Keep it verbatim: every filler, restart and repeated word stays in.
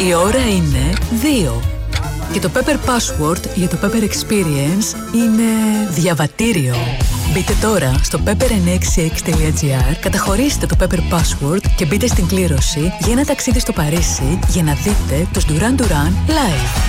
Η ώρα είναι δύο. Και το Pepper Password για το Pepper Experience είναι διαβατήριο. Μπείτε τώρα στο pepper εννιακόσια εξήντα έξι τελεία gr, καταχωρήστε το Pepper Password και μπείτε στην κλήρωση για ένα ταξίδι στο Παρίσι για να δείτε τους Duran Duran live.